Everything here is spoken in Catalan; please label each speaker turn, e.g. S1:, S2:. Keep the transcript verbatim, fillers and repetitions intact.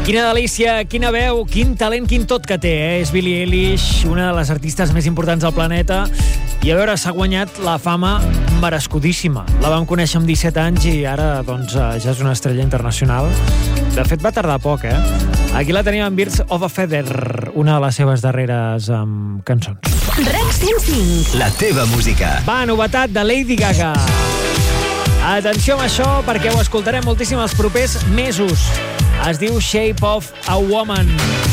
S1: Quina delícia, quina veu, quin talent, quin tot que té, eh? És Billie Eilish, una de les artistes més importants del planeta, i a veure, s'ha guanyat la fama merescudíssima. La vam conèixer amb disset anys i ara, doncs, ja és una estrella internacional. De fet, va tardar poc, eh? Aquí la tenim amb Birds of a Feather, una de les seves darreres um, cançons.
S2: REC cent cinc.
S3: La teva música.
S1: Va, novetat de Lady Gaga. Atenció amb això, perquè ho escoltarem moltíssim els propers mesos. Es diu Shape of a Woman.